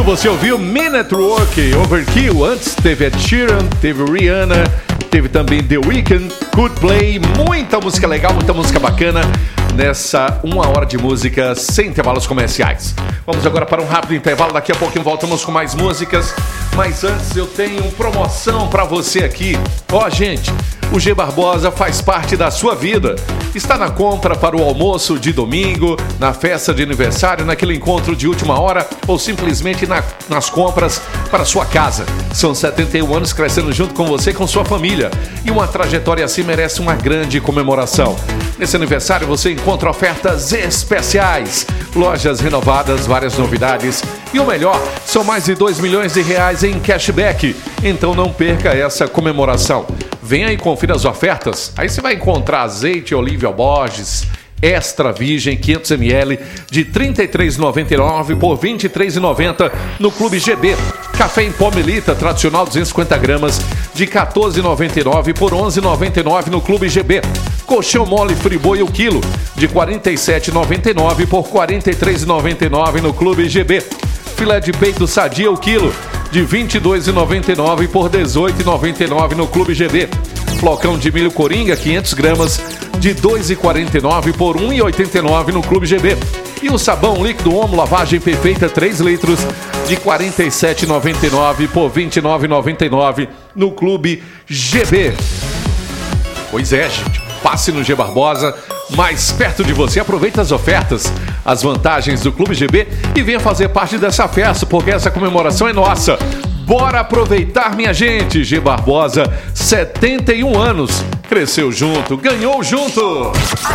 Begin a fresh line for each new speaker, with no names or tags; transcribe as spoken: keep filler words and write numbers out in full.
Você ouviu Men Network, Overkill, antes teve Ed Sheeran, teve Rihanna, teve também The Weeknd, Coldplay, muita música legal, muita música bacana nessa uma hora de música sem intervalos comerciais. Vamos agora para um rápido intervalo, daqui a pouquinho voltamos com mais músicas, mas antes eu tenho promoção para você aqui. Ó, gente, o G Barbosa faz parte da sua vida. Está na compra para o almoço de domingo, na festa de aniversário, naquele encontro de última hora ou simplesmente na, nas compras para sua casa. São setenta e um anos crescendo junto com você e com sua família. E uma trajetória assim merece uma grande comemoração. Nesse aniversário você encontra ofertas especiais, lojas renovadas, várias novidades e o melhor, são mais de dois milhões de reais em cashback. Então não perca essa comemoração. Venha e confira as ofertas. Aí você vai encontrar azeite Olívia Borges Extra Virgem quinhentos mililitros de trinta e três reais e noventa e nove centavos por vinte e três reais e noventa centavos no Clube G B. Café em pó Melita tradicional duzentos e cinquenta gramas de quatorze reais e noventa e nove centavos por onze reais e noventa e nove centavos no Clube G B. Colchão mole Friboi o quilo de quarenta e sete reais e noventa e nove centavos por quarenta e três reais e noventa e nove centavos no Clube G B. Filé de peito Sadia o quilo de vinte e dois reais e noventa e nove centavos por dezoito reais e noventa e nove centavos no Clube G B. Flocão de milho Coringa quinhentas gramas de dois reais e quarenta e nove centavos por um real e oitenta e nove centavos no Clube G B. E o sabão líquido Omo lavagem perfeita três litros de quarenta e sete reais e noventa e nove centavos por vinte e nove reais e noventa e nove centavos no Clube G B. Pois é, gente, passe no G Barbosa, mais perto de você, aproveita as ofertas, as vantagens do Clube G B e venha fazer parte dessa festa, porque essa comemoração é nossa. Bora aproveitar, minha gente! G Barbosa, setenta e um anos, cresceu junto, ganhou junto!